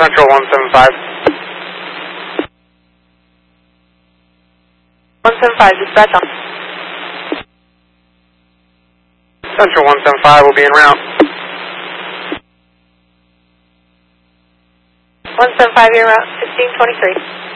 Central 175. 175, dispatch on. Central 175 will be en route. 175, en route, 1623.